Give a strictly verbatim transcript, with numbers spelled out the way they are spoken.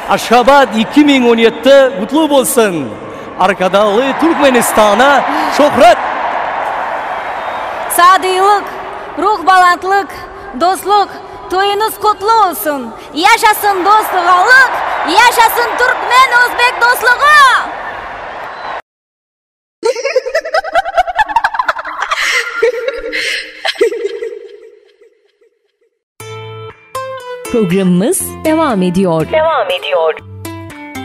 Ashgabat iki ming o'n yetti qutlug' bo'lsin. Arkadalı Turkmenistan'a şöhret. Sağduyuluk, ruh balandlık, dostluk, toyunuz kutlu olsun. Yaşasın dostluğalık, yaşasın Türkmen-Özbek dostluğu. Programımız devam ediyor. Devam ediyor.